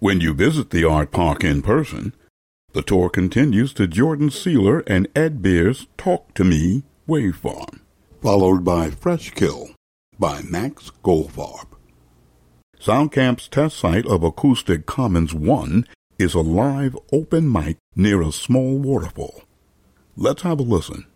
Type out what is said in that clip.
When you visit the art park in person, the tour continues to Jordan Sealer and Ed Beer's Talk to Me Wave Farm, followed by Fresh Kill by Max Goldfarb. SoundCamp's test site of Acoustic Commons 1 is a live open mic near a small waterfall. Let's have a listen.